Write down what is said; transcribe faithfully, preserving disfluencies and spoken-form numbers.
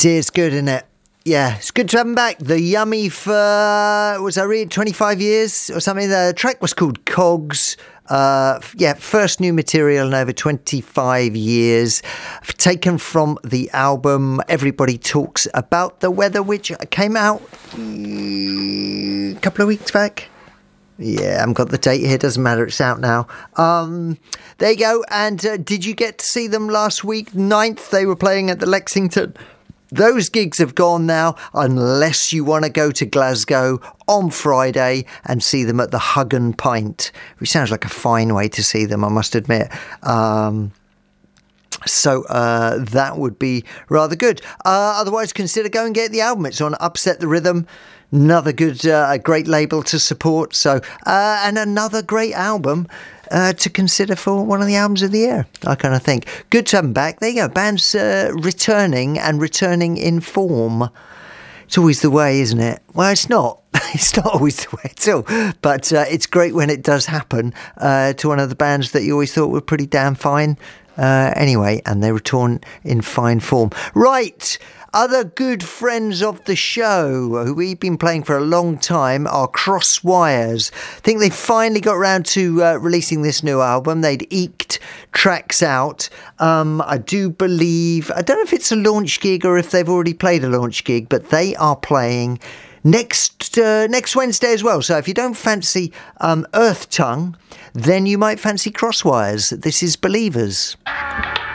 It is good, isn't it? Yeah, it's good to have them back. The Yummy for, was I reading, twenty-five years or something? The track was called Cogs. Uh, yeah, first new material in over twenty-five years. Taken from the album Everybody Talks About the Weather, which came out mm, a couple of weeks back. Yeah, I haven't got the date here. Doesn't matter. It's out now. Um, there you go. And uh, did you get to see them last week? ninth, they were playing at the Lexington. Those gigs have gone now, unless you want to go to Glasgow on Friday and see them at the Hug and Pint, which sounds like a fine way to see them, I must admit. Um, so uh, that would be rather good. Uh, otherwise, consider going and get the album. It's on Upset the Rhythm. Another good, uh, great label to support. So, uh, and another great album uh, to consider for one of the albums of the year, I kind of think. Good to have them back. There you go. Bands uh, returning and returning in form. It's always the way, isn't it? Well, it's not. It's not always the way at all. But uh, it's great when it does happen uh, to one of the bands that you always thought were pretty damn fine. Uh, anyway, and they return in fine form. Right. Other good friends of the show who we've been playing for a long time are Crosswires. I think they finally got around to uh, releasing this new album. They'd eked tracks out. Um, I do believe, I don't know if it's a launch gig or if they've already played a launch gig, but they are playing next uh, next Wednesday as well. So if you don't fancy um, Earth Tongue, then you might fancy Crosswires. This is Believers.